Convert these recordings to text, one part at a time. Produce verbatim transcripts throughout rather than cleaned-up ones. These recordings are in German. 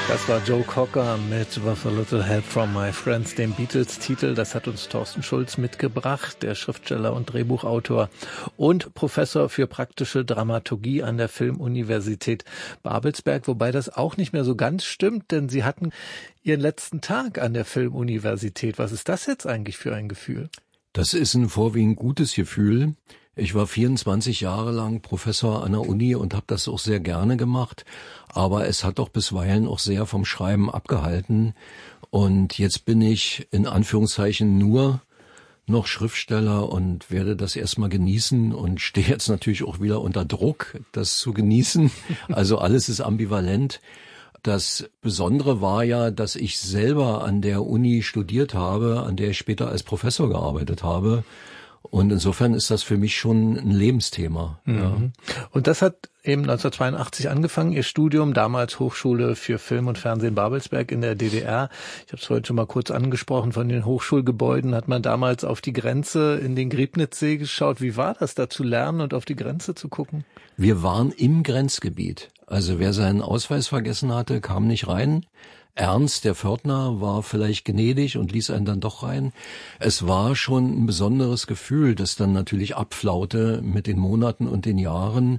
Das war Joe Cocker mit With a Little Help from My Friends, dem Beatles-Titel. Das hat uns Thorsten Schulz mitgebracht, der Schriftsteller und Drehbuchautor und Professor für praktische Dramaturgie an der Filmuniversität Babelsberg. Wobei das auch nicht mehr so ganz stimmt, denn Sie hatten Ihren letzten Tag an der Filmuniversität. Was ist das jetzt eigentlich für ein Gefühl? Das ist ein vorwiegend gutes Gefühl. Ich war vierundzwanzig Jahre lang Professor an der Uni und habe das auch sehr gerne gemacht, aber es hat doch bisweilen auch sehr vom Schreiben abgehalten. Und jetzt bin ich in Anführungszeichen nur noch Schriftsteller und werde das erstmal genießen und stehe jetzt natürlich auch wieder unter Druck, das zu genießen. Also alles ist ambivalent. Das Besondere war ja, dass ich selber an der Uni studiert habe, an der ich später als Professor gearbeitet habe. Und insofern ist das für mich schon ein Lebensthema. Mhm. Ja. Und das hat eben neunzehnhundertzweiundachtzig angefangen, Ihr Studium, damals Hochschule für Film und Fernsehen Babelsberg in der D D R. Ich habe es heute schon mal kurz angesprochen, von den Hochschulgebäuden hat man damals auf die Grenze in den Griebnitzsee geschaut. Wie war das, da zu lernen und auf die Grenze zu gucken? Wir waren im Grenzgebiet. Also wer seinen Ausweis vergessen hatte, kam nicht rein. Ernst, der Pförtner, war vielleicht gnädig und ließ einen dann doch rein. Es war schon ein besonderes Gefühl, das dann natürlich abflaute mit den Monaten und den Jahren.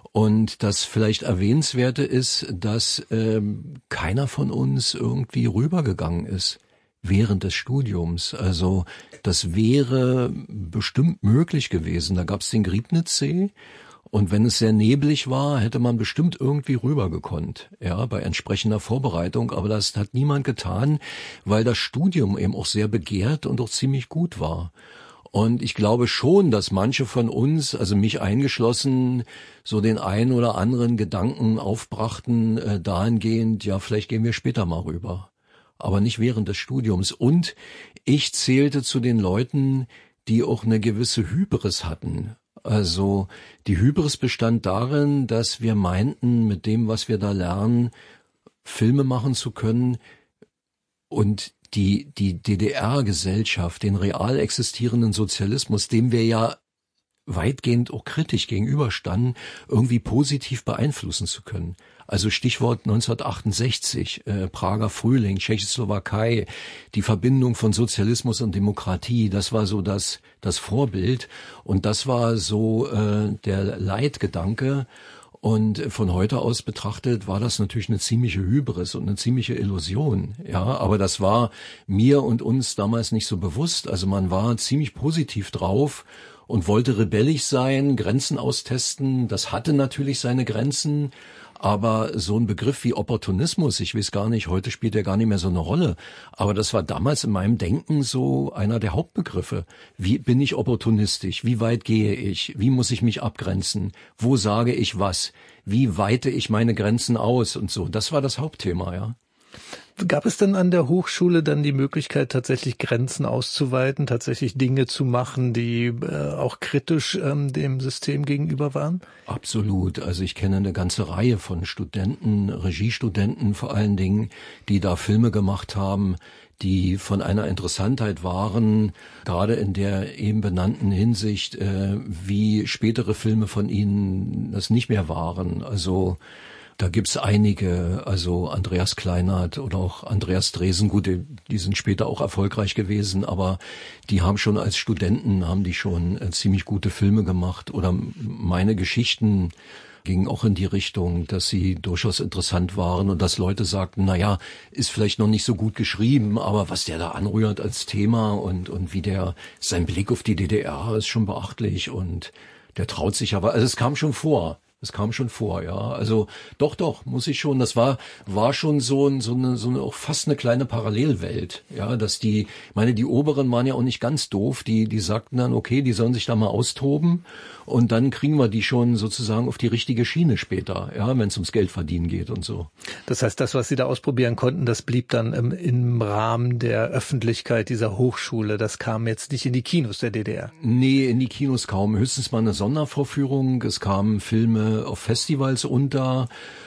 Und das vielleicht Erwähnenswerte ist, dass ähm, keiner von uns irgendwie rübergegangen ist während des Studiums. Also das wäre bestimmt möglich gewesen. Da gab es den Griebnitzsee. Und wenn es sehr neblig war, hätte man bestimmt irgendwie rübergekonnt, ja, bei entsprechender Vorbereitung. Aber das hat niemand getan, weil das Studium eben auch sehr begehrt und auch ziemlich gut war. Und ich glaube schon, dass manche von uns, also mich eingeschlossen, so den einen oder anderen Gedanken aufbrachten, äh, dahingehend, ja, vielleicht gehen wir später mal rüber. Aber nicht während des Studiums. Und ich zählte zu den Leuten, die auch eine gewisse Hybris hatten. Also die Hybris bestand darin, dass wir meinten, mit dem, was wir da lernen, Filme machen zu können und die die D D R-Gesellschaft, den real existierenden Sozialismus, dem wir ja weitgehend auch kritisch gegenüberstanden, irgendwie positiv beeinflussen zu können. Also Stichwort neunzehnhundertachtundsechzig, äh, Prager Frühling, Tschechoslowakei, die Verbindung von Sozialismus und Demokratie, das war so das das Vorbild und das war so äh, der Leitgedanke. Und von heute aus betrachtet war das natürlich eine ziemliche Hybris und eine ziemliche Illusion, ja. Aber das war mir und uns damals nicht so bewusst. Also man war ziemlich positiv drauf und wollte rebellisch sein, Grenzen austesten. Das hatte natürlich seine Grenzen. Aber so ein Begriff wie Opportunismus, ich weiß gar nicht, heute spielt er gar nicht mehr so eine Rolle. Aber das war damals in meinem Denken so einer der Hauptbegriffe. Wie bin ich opportunistisch? Wie weit gehe ich? Wie muss ich mich abgrenzen? Wo sage ich was? Wie weite ich meine Grenzen aus und so? Das war das Hauptthema, ja. Gab es denn an der Hochschule dann die Möglichkeit, tatsächlich Grenzen auszuweiten, tatsächlich Dinge zu machen, die äh, auch kritisch ähm, dem System gegenüber waren? Absolut. Also ich kenne eine ganze Reihe von Studenten, Regiestudenten vor allen Dingen, die da Filme gemacht haben, die von einer Interessantheit waren, gerade in der eben benannten Hinsicht, äh, wie spätere Filme von ihnen das nicht mehr waren. Also da gibt's einige, also Andreas Kleinert oder auch Andreas Dresen, gut, die, die sind später auch erfolgreich gewesen, aber die haben schon als Studenten, haben die schon äh, ziemlich gute Filme gemacht. Oder meine Geschichten gingen auch in die Richtung, dass sie durchaus interessant waren und dass Leute sagten, na ja, ist vielleicht noch nicht so gut geschrieben, aber was der da anrührt als Thema und und wie der, sein Blick auf die D D R ist schon beachtlich und der traut sich aber, also es kam schon vor. Das kam schon vor, ja. Also doch, doch, muss ich schon. Das war war schon so, ein, so eine so eine auch fast eine kleine Parallelwelt, ja. Dass die, ich meine, die Oberen waren ja auch nicht ganz doof. Die die sagten dann, okay, die sollen sich da mal austoben und dann kriegen wir die schon sozusagen auf die richtige Schiene später, ja, wenn es ums Geldverdienen geht und so. Das heißt, das, was Sie da ausprobieren konnten, das blieb dann im, im Rahmen der Öffentlichkeit dieser Hochschule. Das kam jetzt nicht in die Kinos der D D R. Nee, in die Kinos kaum. Höchstens mal eine Sondervorführung. Es kamen Filme auf Festivals unter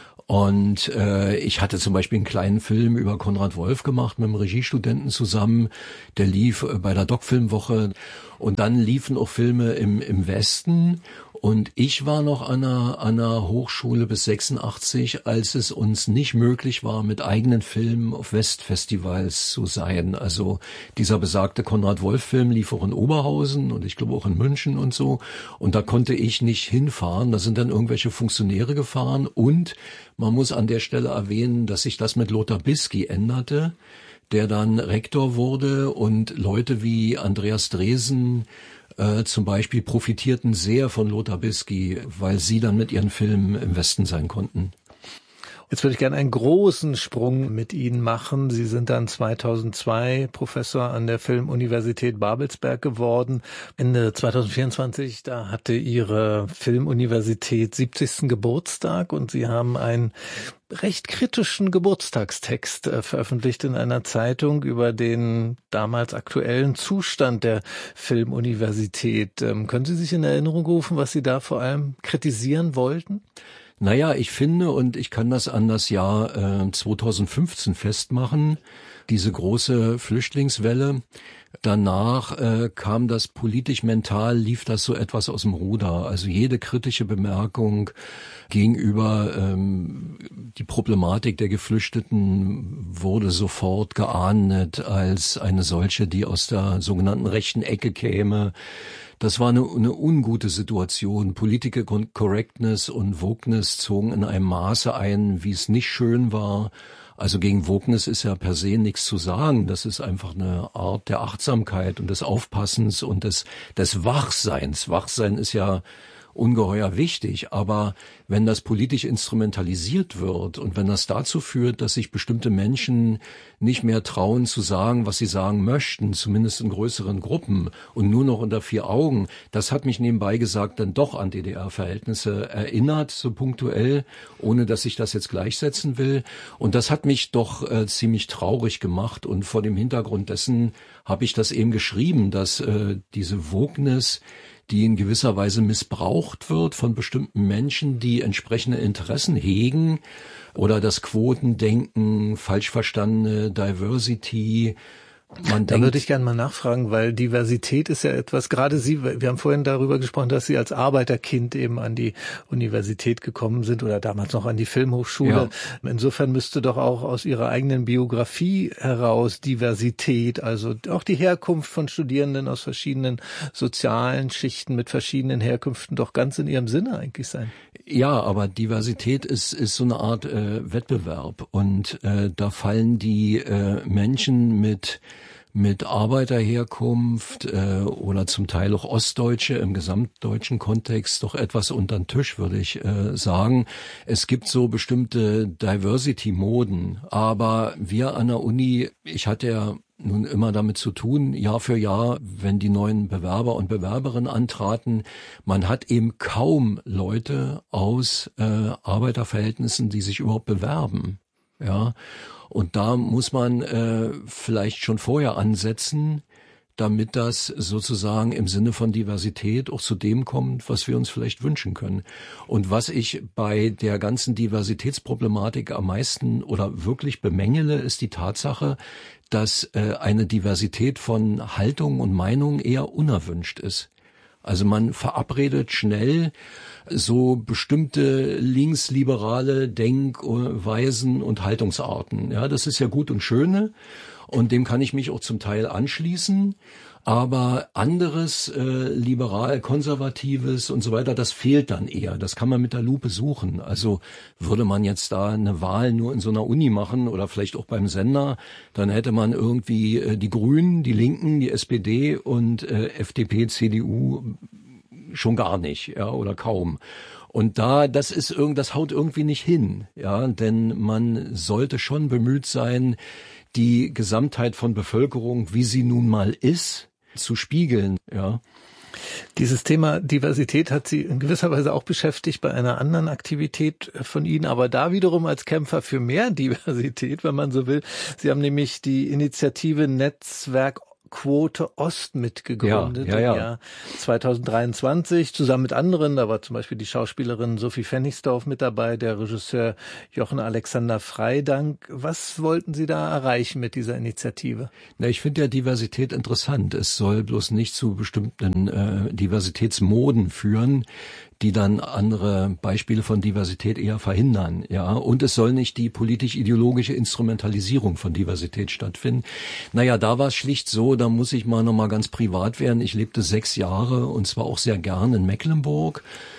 und äh, ich hatte zum Beispiel einen kleinen Film über Konrad Wolf gemacht mit einem Regiestudenten zusammen, der lief äh, bei der Doc-Filmwoche und dann liefen auch Filme im im Westen Und ich war noch an einer, an einer Hochschule bis sechsundachtzig, als es uns nicht möglich war, mit eigenen Filmen auf Westfestivals zu sein. Also dieser besagte Konrad-Wolf-Film lief auch in Oberhausen und ich glaube auch in München und so. Und da konnte ich nicht hinfahren. Da sind dann irgendwelche Funktionäre gefahren. Und man muss an der Stelle erwähnen, dass sich das mit Lothar Bisky änderte, der dann Rektor wurde, und Leute wie Andreas Dresen äh, zum Beispiel profitierten sehr von Lothar Bisky, weil sie dann mit ihren Filmen im Westen sein konnten. Jetzt würde ich gerne einen großen Sprung mit Ihnen machen. Sie sind dann zweitausendzwei Professor an der Filmuniversität Babelsberg geworden. Ende zweitausendvierundzwanzig, da hatte Ihre Filmuniversität siebzigsten Geburtstag und Sie haben einen recht kritischen Geburtstagstext äh, veröffentlicht in einer Zeitung über den damals aktuellen Zustand der Filmuniversität. Ähm, können Sie sich in Erinnerung rufen, was Sie da vor allem kritisieren wollten? Naja, ich finde, und ich kann das an das Jahr äh, zweitausendfünfzehn festmachen, diese große Flüchtlingswelle. Danach äh, kam das politisch-mental, lief das so etwas aus dem Ruder. Also jede kritische Bemerkung gegenüber ähm, die Problematik der Geflüchteten wurde sofort geahndet als eine solche, die aus der sogenannten rechten Ecke käme. Das war eine, eine ungute Situation. Political Correctness und Wokeness zogen in einem Maße ein, wie es nicht schön war. Also gegen Wokeness ist ja per se nichts zu sagen. Das ist einfach eine Art der Achtsamkeit und des Aufpassens und des, des Wachseins. Wachsein ist ja ungeheuer wichtig, aber wenn das politisch instrumentalisiert wird und wenn das dazu führt, dass sich bestimmte Menschen nicht mehr trauen zu sagen, was sie sagen möchten, zumindest in größeren Gruppen und nur noch unter vier Augen, das hat mich nebenbei gesagt dann doch an D D R-Verhältnisse erinnert, so punktuell, ohne dass ich das jetzt gleichsetzen will. Und das hat mich doch äh, ziemlich traurig gemacht, und vor dem Hintergrund dessen habe ich das eben geschrieben, dass äh, diese Wokeness, die in gewisser Weise missbraucht wird von bestimmten Menschen, die entsprechende Interessen hegen, oder das Quotendenken, falsch verstandene Diversity. Man da denkt, würde ich gerne mal nachfragen, weil Diversität ist ja etwas, gerade Sie, wir haben vorhin darüber gesprochen, dass Sie als Arbeiterkind eben an die Universität gekommen sind oder damals noch an die Filmhochschule. Ja. Insofern müsste doch auch aus Ihrer eigenen Biografie heraus Diversität, also auch die Herkunft von Studierenden aus verschiedenen sozialen Schichten mit verschiedenen Herkünften doch ganz in Ihrem Sinne eigentlich sein. Ja, aber Diversität ist ist so eine Art äh, Wettbewerb, und äh, da fallen die äh, Menschen mit mit Arbeiterherkunft äh, oder zum Teil auch Ostdeutsche im gesamtdeutschen Kontext doch etwas unter den Tisch, würde ich äh, sagen. Es gibt so bestimmte Diversity-Moden, aber wir an der Uni, ich hatte ja nun immer damit zu tun, Jahr für Jahr, wenn die neuen Bewerber und Bewerberinnen antraten, man hat eben kaum Leute aus äh, Arbeiterverhältnissen, die sich überhaupt bewerben. Ja, und da muss man äh, vielleicht schon vorher ansetzen, damit das sozusagen im Sinne von Diversität auch zu dem kommt, was wir uns vielleicht wünschen können. Und was ich bei der ganzen Diversitätsproblematik am meisten oder wirklich bemängele, ist die Tatsache, dass äh, eine Diversität von Haltungen und Meinungen eher unerwünscht ist. Also man verabredet schnell so bestimmte linksliberale Denkweisen und Haltungsarten. Ja, das ist ja gut und schön, und dem kann ich mich auch zum Teil anschließen. Aber anderes, äh, liberal, konservatives und so weiter, das fehlt dann eher. Das kann man mit der Lupe suchen. Also würde man jetzt da eine Wahl nur in so einer Uni machen oder vielleicht auch beim Sender, dann hätte man irgendwie äh, die Grünen, die Linken, die S P D und äh, F D P, C D U schon gar nicht, ja, oder kaum. Und da, das ist irgend, das haut irgendwie nicht hin, ja, denn man sollte schon bemüht sein, die Gesamtheit von Bevölkerung, wie sie nun mal ist, zu spiegeln, ja. Dieses Thema Diversität hat Sie in gewisser Weise auch beschäftigt bei einer anderen Aktivität von Ihnen, aber da wiederum als Kämpfer für mehr Diversität, wenn man so will. Sie haben nämlich die Initiative Netzwerk Quote Ost mitgegründet ja, ja, ja. im Jahr zweitausenddreiundzwanzig, zusammen mit anderen. Da war zum Beispiel die Schauspielerin Sophie Pfennigsdorf mit dabei, der Regisseur Jochen Alexander Freidank. Was wollten Sie da erreichen mit dieser Initiative? Na, ich finde ja Diversität interessant. Es soll bloß nicht zu bestimmten äh, Diversitätsmoden führen, die dann andere Beispiele von Diversität eher verhindern, ja. Und es soll nicht die politisch-ideologische Instrumentalisierung von Diversität stattfinden. Naja, da war es schlicht so, da muss ich mal nochmal ganz privat werden. Ich lebte sechs Jahre und zwar auch sehr gern in Mecklenburg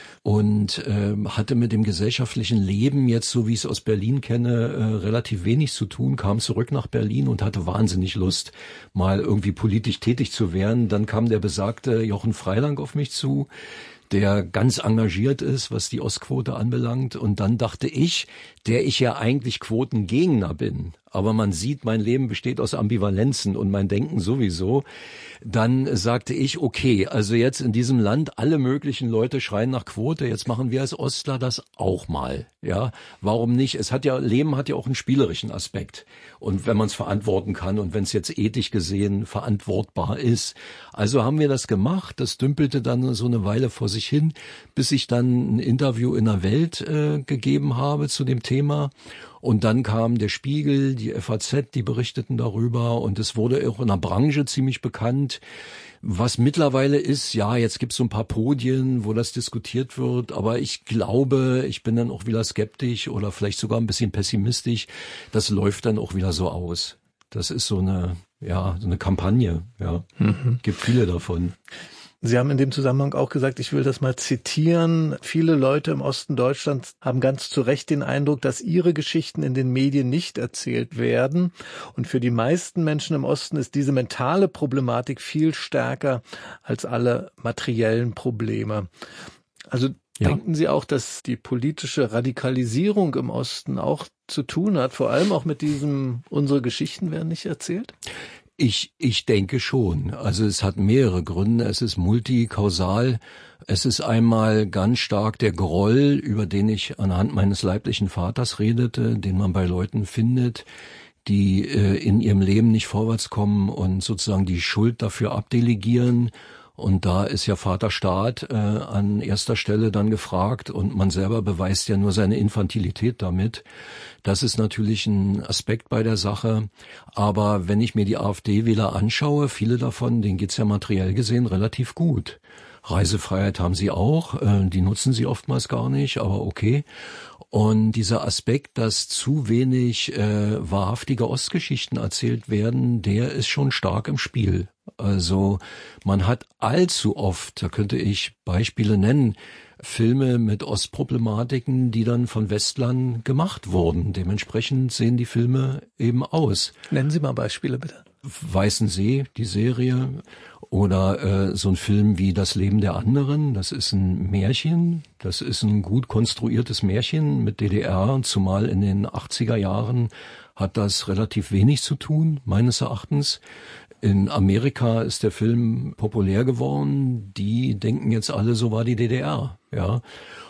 und äh, hatte mit dem gesellschaftlichen Leben jetzt, so wie ich es aus Berlin kenne, äh, relativ wenig zu tun, kam zurück nach Berlin und hatte wahnsinnig Lust, mal irgendwie politisch tätig zu werden. Dann kam der besagte Jochen Freidank auf mich zu, der ganz engagiert ist, was die Ostquote anbelangt. Und dann dachte ich, der ich ja eigentlich Quotengegner bin, aber man sieht, mein Leben besteht aus Ambivalenzen und mein Denken sowieso, dann sagte ich, okay, also jetzt in diesem Land alle möglichen Leute schreien nach Quote, jetzt machen wir als Ostler das auch mal. Ja, warum nicht? Es hat ja, Leben hat ja auch einen spielerischen Aspekt. Und wenn man es verantworten kann und wenn es jetzt ethisch gesehen verantwortbar ist. Also haben wir das gemacht, das dümpelte dann so eine Weile vor sich hin, bis ich dann ein Interview in der Welt äh, gegeben habe zu dem Thema. Und dann kam der Spiegel, die F A Z, die berichteten darüber und es wurde auch in der Branche ziemlich bekannt. Was mittlerweile ist, ja, jetzt gibt's so ein paar Podien, wo das diskutiert wird, aber ich glaube, ich bin dann auch wieder skeptisch oder vielleicht sogar ein bisschen pessimistisch. Das läuft dann auch wieder so aus. Das ist so eine, ja, so eine Kampagne, ja. Mhm. Gibt viele davon. Sie haben in dem Zusammenhang auch gesagt, ich will das mal zitieren, viele Leute im Osten Deutschlands haben ganz zu Recht den Eindruck, dass ihre Geschichten in den Medien nicht erzählt werden. Und für die meisten Menschen im Osten ist diese mentale Problematik viel stärker als alle materiellen Probleme. Also ja. Denken Sie auch, dass die politische Radikalisierung im Osten auch zu tun hat, vor allem auch mit diesem, unsere Geschichten werden nicht erzählt? Ich, ich denke schon. Also es hat mehrere Gründe. Es ist multikausal. Es ist einmal ganz stark der Groll, über den ich anhand meines leiblichen Vaters redete, den man bei Leuten findet, die äh, in ihrem Leben nicht vorwärts kommen und sozusagen die Schuld dafür abdelegieren. Und da ist ja Vaterstaat äh, an erster Stelle dann gefragt und man selber beweist ja nur seine Infantilität damit. Das ist natürlich ein Aspekt bei der Sache. Aber wenn ich mir die AfD-Wähler anschaue, viele davon, denen geht's ja materiell gesehen relativ gut. Reisefreiheit haben sie auch, äh, die nutzen sie oftmals gar nicht, aber okay. Und dieser Aspekt, dass zu wenig äh, wahrhaftige Ostgeschichten erzählt werden, der ist schon stark im Spiel. Also man hat allzu oft, da könnte ich Beispiele nennen, Filme mit Ostproblematiken, die dann von Westlern gemacht wurden. Dementsprechend sehen die Filme eben aus. Nennen Sie mal Beispiele, bitte. Weißensee, die Serie, oder äh, so ein Film wie Das Leben der anderen. Das ist ein Märchen, das ist ein gut konstruiertes Märchen mit D D R, zumal in den achtziger Jahren hat das relativ wenig zu tun, meines Erachtens. In Amerika ist der Film populär geworden. Die denken jetzt alle, so war die D D R. Ja,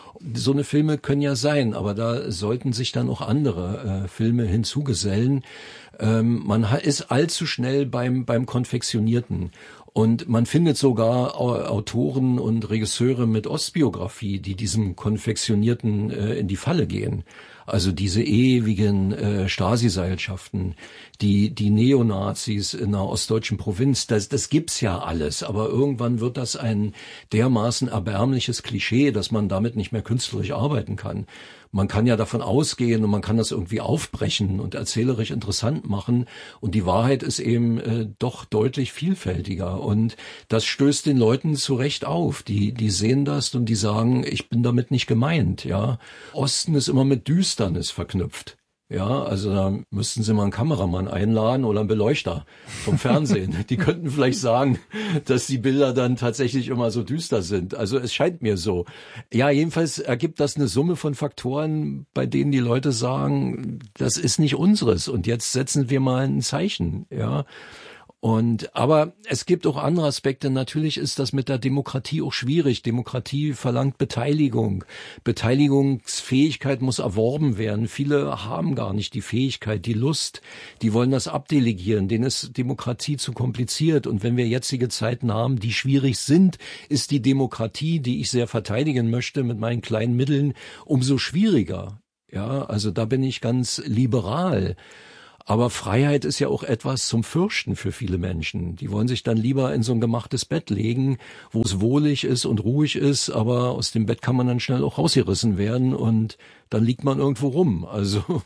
so eine Filme können ja sein, aber da sollten sich dann auch andere äh, Filme hinzugesellen. Ähm, man ist allzu schnell beim beim Konfektionierten. Und man findet sogar Autoren und Regisseure mit Ostbiografie, die diesem Konfektionierten äh, in die Falle gehen. Also diese ewigen äh, Stasi-Seilschaften, die die Neonazis in einer ostdeutschen Provinz, das, das gibt's ja alles. Aber irgendwann wird das ein dermaßen erbärmliches Klischee, dass man damit nicht mehr künstlerisch arbeiten kann. Man kann ja davon ausgehen und man kann das irgendwie aufbrechen und erzählerisch interessant machen. Und die Wahrheit ist eben äh, doch deutlich vielfältiger. Und das stößt den Leuten zu Recht auf. Die, die sehen das und die sagen, ich bin damit nicht gemeint. Ja, Osten ist immer mit Düsternis verknüpft. Ja, also da müssten Sie mal einen Kameramann einladen oder einen Beleuchter vom Fernsehen. Die könnten vielleicht sagen, dass die Bilder dann tatsächlich immer so düster sind. Also es scheint mir so. Ja, jedenfalls ergibt das eine Summe von Faktoren, bei denen die Leute sagen, das ist nicht unseres und jetzt setzen wir mal ein Zeichen. Ja. Und, aber es gibt auch andere Aspekte. Natürlich ist das mit der Demokratie auch schwierig. Demokratie verlangt Beteiligung. Beteiligungsfähigkeit muss erworben werden. Viele haben gar nicht die Fähigkeit, die Lust. Die wollen das abdelegieren. Denen ist Demokratie zu kompliziert. Und wenn wir jetzige Zeiten haben, die schwierig sind, ist die Demokratie, die ich sehr verteidigen möchte mit meinen kleinen Mitteln, umso schwieriger. Ja, also da bin ich ganz liberal. Aber Freiheit ist ja auch etwas zum Fürchten für viele Menschen. Die wollen sich dann lieber in so ein gemachtes Bett legen, wo es wohlig ist und ruhig ist, aber aus dem Bett kann man dann schnell auch rausgerissen werden und dann liegt man irgendwo rum. Also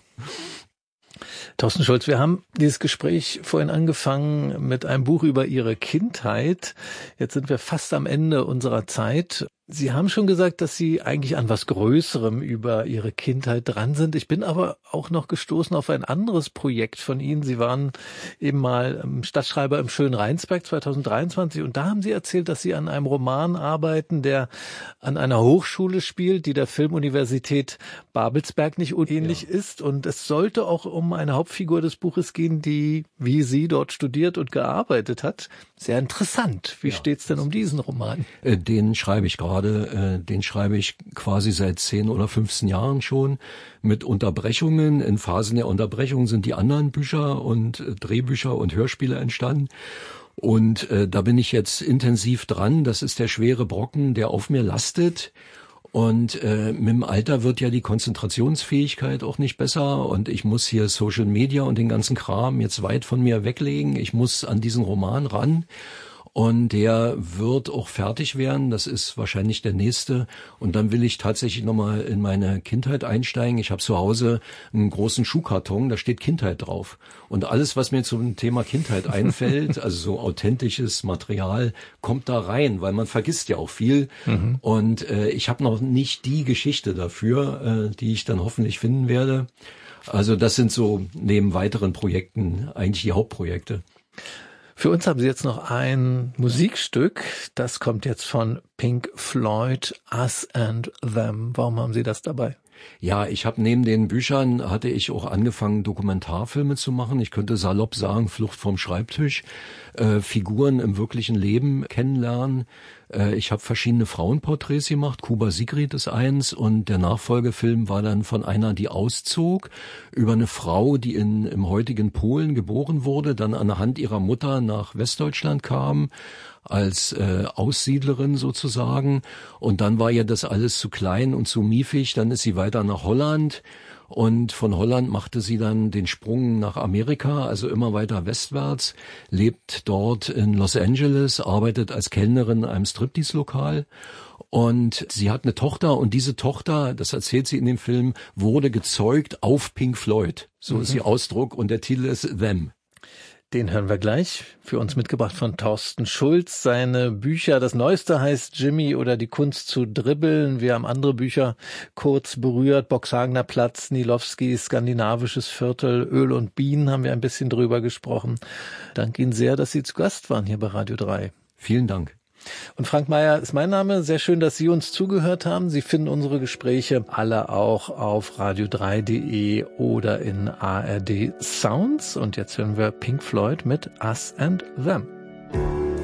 Thorsten Schulz, wir haben dieses Gespräch vorhin angefangen mit einem Buch über Ihre Kindheit. Jetzt sind wir fast am Ende unserer Zeit. Sie haben schon gesagt, dass Sie eigentlich an was Größerem über Ihre Kindheit dran sind. Ich bin aber auch noch gestoßen auf ein anderes Projekt von Ihnen. Sie waren eben mal Stadtschreiber im schönen Rheinsberg zweitausenddreiundzwanzig und da haben Sie erzählt, dass Sie an einem Roman arbeiten, der an einer Hochschule spielt, die der Filmuniversität Babelsberg nicht unähnlich ja. ist. Und es sollte auch um eine Hauptfigur des Buches gehen, die wie Sie dort studiert und gearbeitet hat. Sehr interessant. Wie ja, steht's denn um diesen Roman? Den schreibe ich gerade. Den schreibe ich quasi seit zehn oder fünfzehn Jahren schon mit Unterbrechungen. In Phasen der Unterbrechung sind die anderen Bücher und Drehbücher und Hörspiele entstanden. Und äh, da bin ich jetzt intensiv dran. Das ist der schwere Brocken, der auf mir lastet. Und äh, mit dem Alter wird ja die Konzentrationsfähigkeit auch nicht besser. Und ich muss hier Social Media und den ganzen Kram jetzt weit von mir weglegen. Ich muss an diesen Roman ran. Und der wird auch fertig werden. Das ist wahrscheinlich der nächste. Und dann will ich tatsächlich nochmal in meine Kindheit einsteigen. Ich habe zu Hause einen großen Schuhkarton, da steht Kindheit drauf. Und alles, was mir zum Thema Kindheit einfällt, also so authentisches Material, kommt da rein, weil man vergisst ja auch viel. Mhm. Und äh, ich habe noch nicht die Geschichte dafür, äh, die ich dann hoffentlich finden werde. Also das sind so neben weiteren Projekten eigentlich die Hauptprojekte. Für uns haben Sie jetzt noch ein Musikstück, das kommt jetzt von Pink Floyd, Us and Them. Warum haben Sie das dabei? Ja, ich habe neben den Büchern, hatte ich auch angefangen, Dokumentarfilme zu machen. Ich könnte salopp sagen, Flucht vom Schreibtisch, äh, Figuren im wirklichen Leben kennenlernen. Äh, ich habe verschiedene Frauenporträts gemacht, Kuba Sigrid ist eins und der Nachfolgefilm war dann von einer, die auszog, über eine Frau, die in im heutigen Polen geboren wurde, dann an der Hand ihrer Mutter nach Westdeutschland kam, als äh, Aussiedlerin sozusagen. Und dann war ihr das alles zu klein und zu miefig. Dann ist sie weiter nach Holland und von Holland machte sie dann den Sprung nach Amerika, also immer weiter westwärts, lebt dort in Los Angeles, arbeitet als Kellnerin in einem Striptease-Lokal. Und sie hat eine Tochter und diese Tochter, das erzählt sie in dem Film, wurde gezeugt auf Pink Floyd. So mhm. ist ihr Ausdruck und der Titel ist Them. Den hören wir gleich. Für uns mitgebracht von Thorsten Schulz. Seine Bücher, das neueste heißt Jimmy oder die Kunst zu dribbeln. Wir haben andere Bücher kurz berührt. Boxhagener Platz, Nilowski, Skandinavisches Viertel, Öl und Bienen haben wir ein bisschen drüber gesprochen. Danke Ihnen sehr, dass Sie zu Gast waren hier bei Radio drei. Vielen Dank. Und Frank Meyer ist mein Name. Sehr schön, dass Sie uns zugehört haben. Sie finden unsere Gespräche alle auch auf radio drei punkt de oder in A R D Sounds. Und jetzt hören wir Pink Floyd mit Us and Them.